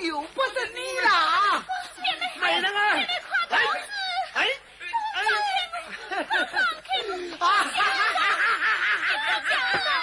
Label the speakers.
Speaker 1: 由不得你啦！
Speaker 2: 美人儿，哎，
Speaker 3: 放开我！